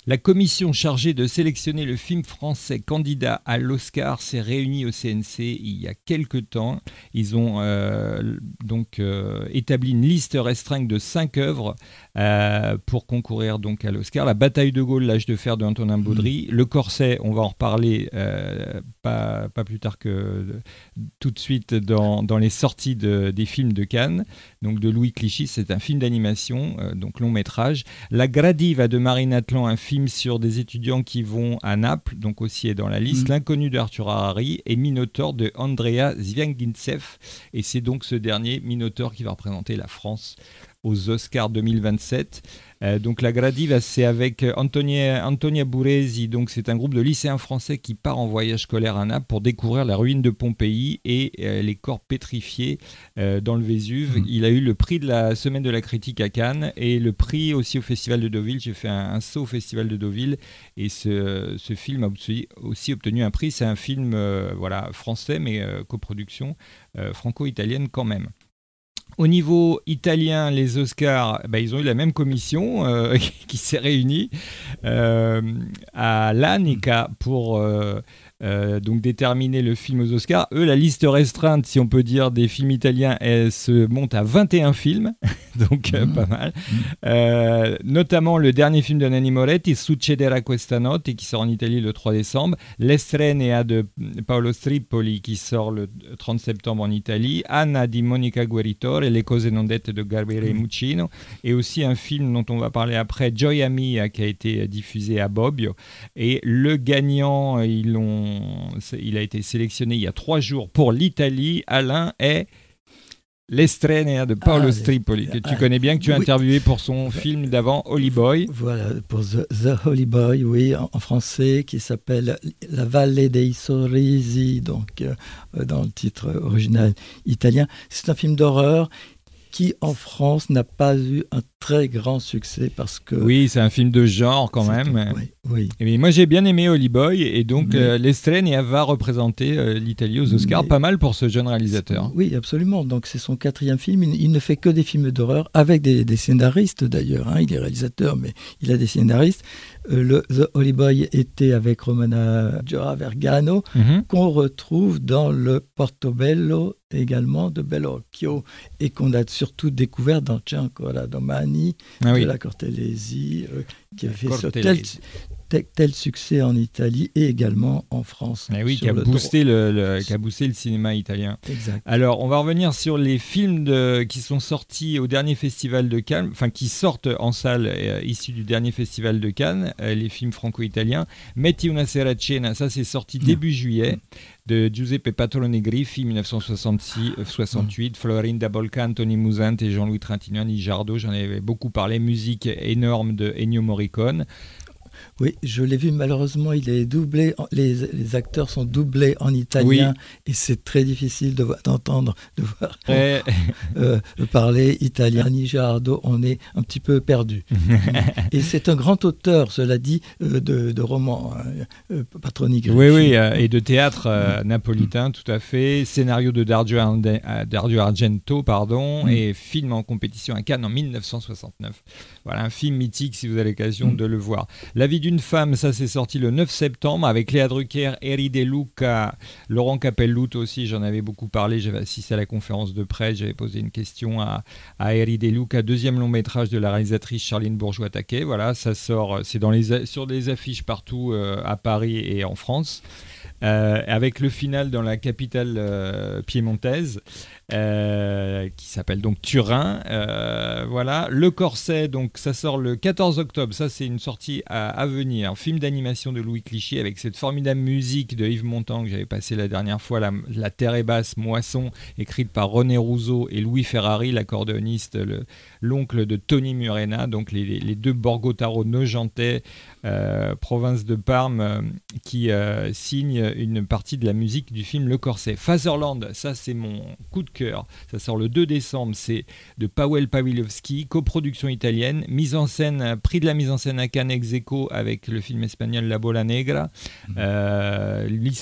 La commission chargée de sélectionner le film français candidat à l'Oscar s'est réunie au CNC il y a quelque temps. Ils ont établi une liste restreinte de 5 œuvres pour concourir donc à l'Oscar. La bataille de Gaulle, l'âge de fer de Antonin Baudry. Le Corset, on va en reparler pas plus tard que tout de suite dans les sorties des films de Cannes. Donc de Louis Clichy, c'est un film d'animation, donc long métrage. La Gradiva de Marine Atlan, un film sur des étudiants qui vont à Naples, donc aussi est dans la liste. L'inconnu d'Arthur Harari et Minotaure de Andrea Zviagintsev. Et c'est donc ce dernier, Minotaure, qui va représenter la France aux Oscars 2027. Donc la Gradiva, c'est avec Antonia Buresi, donc c'est un groupe de lycéens français qui part en voyage scolaire à Naples pour découvrir la ruine de Pompéi et les corps pétrifiés dans le Vésuve. Il a eu le prix de la Semaine de la Critique à Cannes et le prix aussi au Festival de Deauville. J'ai fait un saut au Festival de Deauville et ce film a aussi obtenu un prix. C'est un film français mais coproduction franco-italienne quand même. Au niveau italien, les Oscars, ils ont eu la même commission qui s'est réunie à l'Anica pour donc déterminer le film aux Oscars. Eux, la liste restreinte, si on peut dire, des films italiens, elle se monte à 21 films, donc pas mal. Notamment le dernier film de Nanni Moretti, Succederà questa notte, qui sort en Italie le 3 décembre. L'Estrenea de Paolo Stripoli, qui sort le 30 septembre en Italie. Anna di Monica Gueritore, Le cose non dette de Gabriele Muccino. Et aussi un film dont on va parler après, Gioia Mia, qui a été diffusé à Bobbio. Et le gagnant, il a été sélectionné il y a 3 jours pour l'Italie. Alain est l'Estrenea de Paolo Stripoli, que tu connais bien, que tu as interviewé pour son film d'avant, Holy Boy. Voilà, pour The Holy Boy, oui, en français, qui s'appelle La Valle dei Sorrisi, donc dans le titre original italien. C'est un film d'horreur qui, en France, n'a pas eu un très grand succès parce que... Oui, c'est un film de genre quand même. Oui. Et moi, j'ai bien aimé Holy Boy et donc l'Estrenea va représenter l'Italie aux Oscars, pas mal pour ce jeune réalisateur. Oui, absolument. Donc, c'est son 4e film. Il ne fait que des films d'horreur avec des scénaristes d'ailleurs. Il est réalisateur, mais il a des scénaristes. The Holy Boy était avec Romana Giora-Vergano, qu'on retrouve dans le Portobello également de Bellocchio et qu'on a surtout découvert dans C'è ancora domani de la Cortellesi, qui a fait tel succès en Italie et également en France. Oui, qui a boosté le cinéma italien. Exact. Alors, on va revenir sur les films qui sont sortis au dernier festival de Cannes, enfin qui sortent en salle issus du dernier festival de Cannes, les films franco-italiens. Metti una sera cena, ça c'est sorti début juillet, de Giuseppe Patrone Griffi, 1968, Florinda Bolca, Anthony Musante et Jean-Louis Trintignant, Annie Jardot, j'en avais beaucoup parlé, musique énorme de Ennio Morricone. Oui, je l'ai vu, malheureusement, il est doublé, les acteurs sont doublés en italien et c'est très difficile de voir parler italien. Annie Girardot, on est un petit peu perdu. Et c'est un grand auteur, cela dit, de romans, Patroni Griffi. Oui, et de théâtre napolitain, tout à fait. Scénario de Dario Argento, et film en compétition à Cannes en 1969. Voilà, un film mythique si vous avez l'occasion de le voir. La vie d'une femme, ça c'est sorti le 9 septembre avec Léa Drucker, Eri De Luca, Laurent Capelluto aussi, j'en avais beaucoup parlé, j'avais assisté à la conférence de presse, j'avais posé une question à Eri De Luca, 2e long métrage de la réalisatrice Charline Bourgeois-Taquet. Voilà, ça sort, c'est sur des affiches partout à Paris et en France. Avec le final dans la capitale piémontaise qui s'appelle donc Turin. Voilà. Le Corset, donc ça sort le 14 octobre. Ça, c'est une sortie à venir. Un film d'animation de Louis Clichy avec cette formidable musique de Yves Montand que j'avais passé la dernière fois, la Terre est basse, Moisson, écrite par René Rousseau et Louis Ferrari, l'accordéoniste, l'oncle de Tony Murena, donc les deux Borgo-Taro nojentais, province de Parme, qui signent une partie de la musique du film Le Corset. Fatherland, ça c'est mon coup de cœur. Ça sort le 2 décembre, c'est de Paweł Pawlikowski, coproduction italienne, mise en scène, prix de la mise en scène à Cannes ex aequo avec le film espagnol La Bola Negra.